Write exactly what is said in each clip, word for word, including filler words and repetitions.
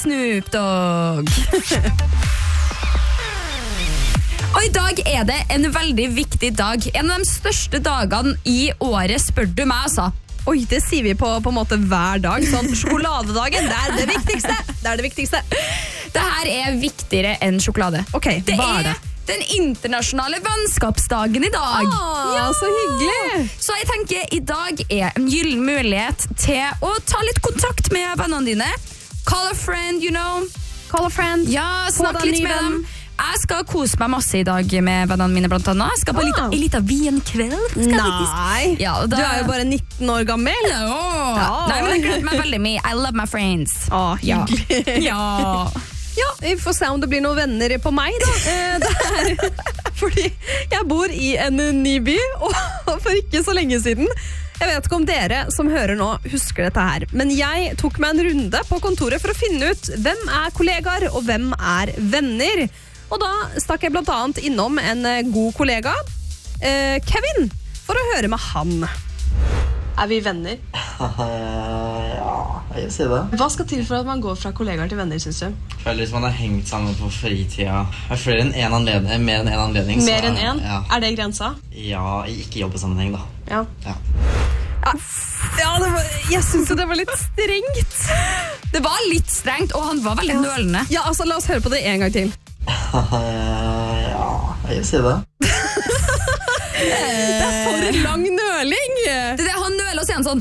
Snoop Dogg. Og i dag er det en veldig viktig dag. En av de største dagene i året, spør du meg, altså. Oi, det sier vi på, på en måte hver dag. Sånn, sjokoladedagen, det er det viktigste. Det er det viktigste. Det her er viktigere enn sjokolade. Ok, det hva er er det? den internasjonale vennskapsdagen i dag. Ah, ja, så hyggelig. Så jeg tenker, i dag er en gyllen mulighet til å ta litt kontakt med vennene dine. Call a friend, you know. Call a friend. Ja, Få snakk deg litt ny med venn. dem. Jeg skal kose meg masse i dag med vennene mine blant annet. Jeg skal på Ah. en liten vinkveld. Skal jeg faktisk- Nei, Ja, og da- du er jo bare nitten år gammel. Åh. Ja. Nei, men jeg gleder meg veldig mye. I love my friends. Å, Ja. hyggelig. Ja. Ja, vi får se om det blir noen venner på meg da. Eh, Det er fordi jeg bor i en ny by, og for ikke så lenge siden. Jeg vet ikke om dere som hører nå husker dette her, men jeg tok meg en runde på kontoret for å finne ut hvem er kollegaer og hvem er venner. Og da stakk jeg blant annet innom en eh, god kollega, eh, Kevin, for å høre med han. Er vi venner? Ja, jeg vil si det. Hva skal til for at man går fra kollegaer til venner, synes du? Jeg føler hvis man har hengt sammen på fritida jeg føler en en anledning, mer enn en anledning. så Mer enn er- en? Ja, Er det grensa? ja i ikke jobbesammenheng da. Ja. Ja. Ja, det var, jeg synes jo det var litt strengt. Det var litt strengt, og han var veldig nølende. Ja, altså, la oss høre på det en gang til. Ja, jeg vil si det. Det er for lang nøling. Det er det han nøler, og sier han sånn.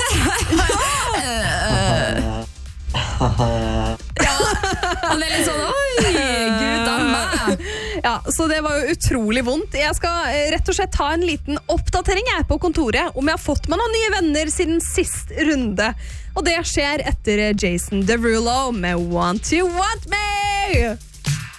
Han er litt sånn, oi, gud av meg. Ja, så det var jo utrolig vondt. Jeg skal eh, rett og slett ta en liten oppdatering jeg på kontoret om jeg har fått meg noen nye venner siden sist runde. Og det skjer etter Jason Derulo med Want You Want Me.